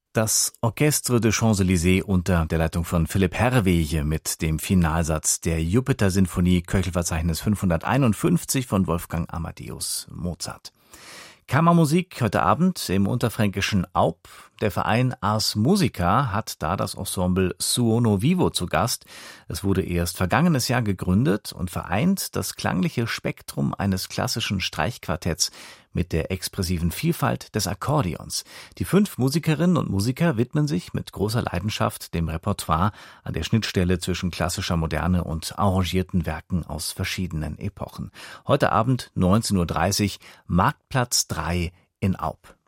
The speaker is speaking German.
Das Orchestre de Champs-Élysées unter der Leitung von Philipp Herreweghe mit dem Finalsatz der Jupiter-Sinfonie, Köchelverzeichnis 551 von Wolfgang Amadeus Mozart. Kammermusik heute Abend im unterfränkischen Aub. Der Verein Ars Musica hat da das Ensemble Suono Vivo zu Gast. Es wurde erst vergangenes Jahr gegründet und vereint das klangliche Spektrum eines klassischen Streichquartetts mit der expressiven Vielfalt des Akkordeons. Die 5 Musikerinnen und Musiker widmen sich mit großer Leidenschaft dem Repertoire an der Schnittstelle zwischen klassischer Moderne und arrangierten Werken aus verschiedenen Epochen. Heute Abend 19:30 Uhr, Marktplatz 3 in Aub.